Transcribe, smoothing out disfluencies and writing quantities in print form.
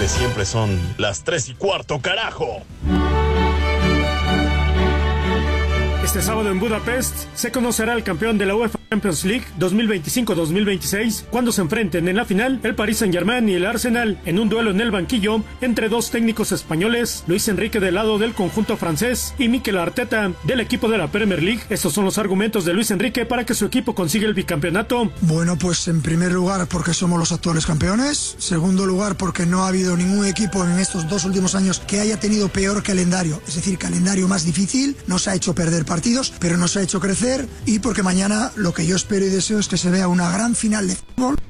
siempre son las 3:15, carajo. Este sábado en Budapest se conocerá el campeón de la UEFA Champions League 2025-2026 cuando se enfrenten en la final el Paris Saint-Germain y el Arsenal en un duelo en el banquillo entre dos técnicos españoles, Luis Enrique del lado del conjunto francés y Mikel Arteta del equipo de la Premier League. Estos son los argumentos de Luis Enrique para que su equipo consiga el bicampeonato. Bueno, pues en primer lugar porque somos los actuales campeones, segundo lugar porque no ha habido ningún equipo en estos 2 últimos años que haya tenido peor calendario, es decir, calendario más difícil, nos ha hecho perder partidos, pero nos ha hecho crecer, y porque mañana lo que yo espero y deseo es que se vea una gran final de fútbol.